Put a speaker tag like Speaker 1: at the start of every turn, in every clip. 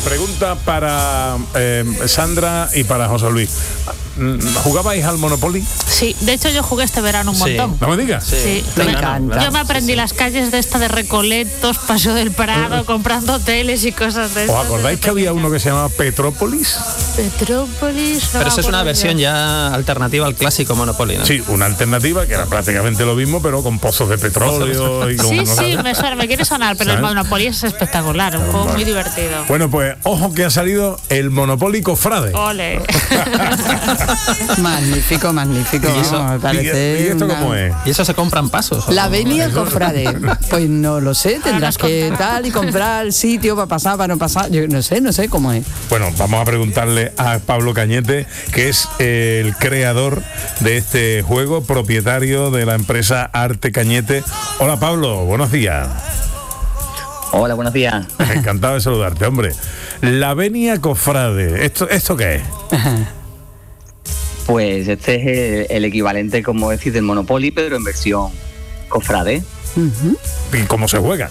Speaker 1: Pregunta para Sandra y para José Luis. ¿Jugabais al Monopoly?
Speaker 2: Sí, de hecho yo jugué este verano un montón.
Speaker 1: ¿No me digas?
Speaker 2: Sí.
Speaker 3: Me encanta.
Speaker 2: Yo me aprendí las calles de esta de Recoletos, Paseo del Prado, comprando hoteles y cosas de estas.
Speaker 1: ¿Os acordáis que había uno que se llamaba Petrópolis?
Speaker 2: Petrópolis.
Speaker 4: Pero esa es una versión ya alternativa al clásico Monopoly, ¿no?
Speaker 1: Sí, una alternativa que era prácticamente lo mismo, pero con pozos de petróleo y con
Speaker 2: Sí,
Speaker 1: cosas.
Speaker 2: sí, me suena, me quiere sonar, pero el
Speaker 1: ¿Sabes?
Speaker 2: Monopoly es espectacular, un juego muy divertido.
Speaker 1: Bueno, pues ojo que ha salido el Monopoly Cofrade.
Speaker 2: Ole.
Speaker 3: Magnífico.
Speaker 1: ¿Y eso?
Speaker 3: Vamos, me parece
Speaker 1: ¿Y esto
Speaker 3: una-
Speaker 1: cómo es?
Speaker 4: ¿Y eso se compran pasos? ¿o
Speaker 3: La
Speaker 4: no?
Speaker 3: venia cofrade. Pues no lo sé, tendrás que tal y comprar el sitio para pasar, para no pasar. Yo no sé cómo es.
Speaker 1: Bueno, vamos a preguntarle a Pablo Cañete, que es el creador de este juego, propietario de la empresa Arte Cañete. Hola Pablo, buenos días.
Speaker 5: Hola, buenos días.
Speaker 1: Encantado de saludarte, hombre. La venia Cofrade, ¿esto qué es?
Speaker 5: Pues este es el equivalente, como decir, del Monopoly, pero en versión cofrade.
Speaker 1: ¿Y cómo se juega?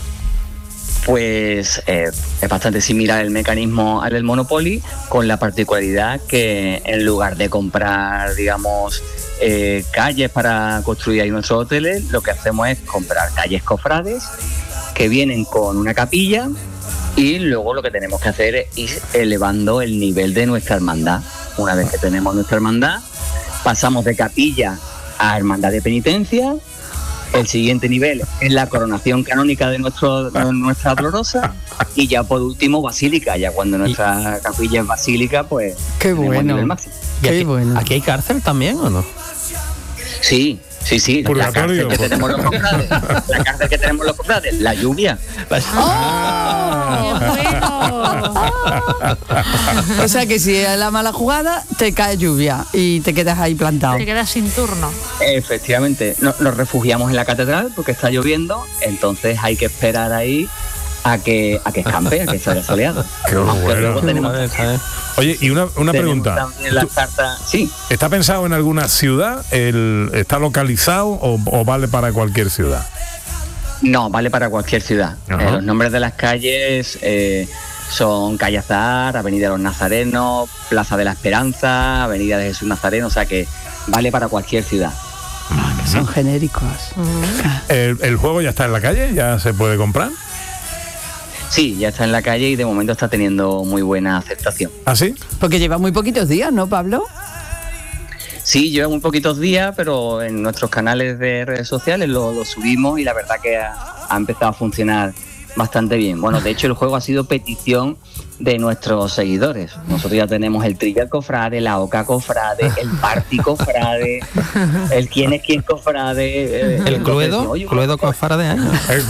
Speaker 5: Pues es bastante similar el mecanismo al del Monopoly, con la particularidad que en lugar de comprar, digamos, calles para construir ahí nuestros hoteles, lo que hacemos es comprar calles cofrades que vienen con una capilla, y luego lo que tenemos que hacer es ir elevando el nivel de nuestra hermandad. Una vez que tenemos nuestra hermandad, pasamos de capilla a hermandad de penitencia. El siguiente nivel es la coronación canónica de nuestra dolorosa, y ya por último basílica. Ya cuando nuestra capilla es basílica, pues
Speaker 3: Qué
Speaker 5: tenemos el
Speaker 3: bueno.
Speaker 5: nivel máximo.
Speaker 4: ¿Y
Speaker 3: Qué
Speaker 4: aquí,
Speaker 3: bueno.
Speaker 4: ¿Aquí hay cárcel también o no?
Speaker 5: Sí. La
Speaker 1: Purgatorio.
Speaker 5: cárcel que tenemos los cofrades, la cárcel que tenemos los cofrades, la lluvia.
Speaker 2: ¡Oh, bueno!
Speaker 3: O sea que si es la mala jugada, te cae lluvia y te quedas ahí plantado.
Speaker 2: Te quedas sin turno.
Speaker 5: Efectivamente, nos refugiamos en la catedral porque está lloviendo, entonces hay que esperar ahí a que escampe, a que salga soleado.
Speaker 1: Qué
Speaker 5: Aunque
Speaker 1: bueno.
Speaker 5: luego tenemos,
Speaker 1: Oye, y una
Speaker 5: tenemos
Speaker 1: pregunta.
Speaker 5: también las cartas. Sí,
Speaker 1: ¿Está pensado en alguna ciudad? ¿Está localizado o vale para cualquier ciudad?
Speaker 5: no, vale para cualquier ciudad.
Speaker 1: Ajá.
Speaker 5: Los nombres de las calles son Calle Azahar, Avenida de los Nazarenos, Plaza de la Esperanza, Avenida de Jesús Nazareno, o sea que vale para cualquier ciudad.
Speaker 3: Son genéricos.
Speaker 1: ¿El juego ya está en la calle? ¿Ya se puede comprar?
Speaker 5: Sí, ya está en la calle y de momento está teniendo muy buena aceptación.
Speaker 1: ¿Ah, sí?
Speaker 3: Porque lleva muy poquitos días, ¿no, Pablo?
Speaker 5: Sí, lleva muy poquitos días, pero en nuestros canales de redes sociales lo subimos y la verdad que ha empezado a funcionar bastante bien. Bueno, de hecho el juego ha sido petición de nuestros seguidores. Nosotros ya tenemos el Trivial Cofrade, la Oca Cofrade, el Party Cofrade, el Quién es quién Cofrade.
Speaker 4: ¿El Cluedo Cofrade año?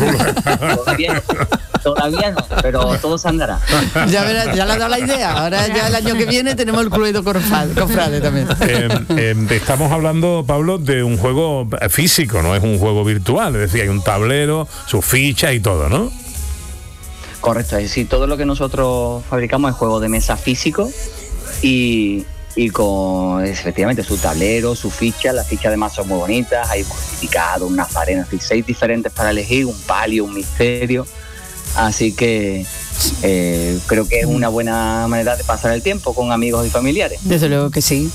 Speaker 5: Todavía no, pero todo se andará.
Speaker 3: Ya verás, ya le has dado la idea. Ahora ya el año que viene tenemos el Cluedo Cofrade también.
Speaker 1: Estamos hablando, Pablo, de un juego físico, no es un juego virtual. Es decir, hay un tablero, sus fichas y todo, ¿no?
Speaker 5: Correcto, es decir, todo lo que nosotros fabricamos es juego de mesa físico y con efectivamente su tablero, su ficha. Las fichas además son muy bonitas, hay un crucificado, un nazareno, 6 diferentes para elegir, un palio, un misterio. Así que creo que es una buena manera de pasar el tiempo con amigos y familiares.
Speaker 3: Desde luego que sí.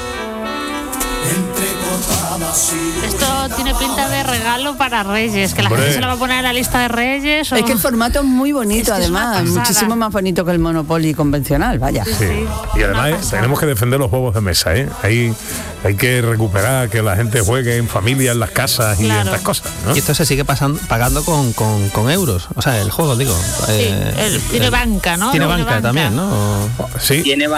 Speaker 2: Esto tiene pinta de regalo para Reyes, que la
Speaker 1: Hombre.
Speaker 2: gente se lo va a poner en la lista de Reyes.
Speaker 3: Es que el formato es muy bonito,
Speaker 2: Es que es una
Speaker 3: además,
Speaker 2: pasada.
Speaker 3: muchísimo más bonito que el Monopoly convencional, vaya.
Speaker 1: Sí. Y además tenemos que defender los juegos de mesa, ¿eh? Hay que recuperar que la gente juegue en familia, en las casas y
Speaker 2: Claro.
Speaker 1: estas cosas, ¿no?
Speaker 4: Y esto se sigue pagando con euros. O sea, el juego, digo.
Speaker 2: Tiene banca, ¿no?
Speaker 4: Tiene banca también, ¿no?
Speaker 1: Sí.
Speaker 5: Tiene